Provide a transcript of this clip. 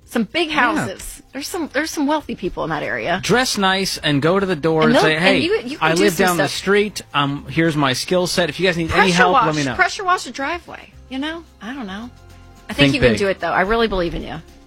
Some big houses. Yeah. There's some wealthy people in that area. Dress nice and go to the door and say, hey, you I live down the street. Here's my skill set. If you guys need any help, let me know. Pressure wash a driveway. I don't know. I think you can do it, though. I really believe in you.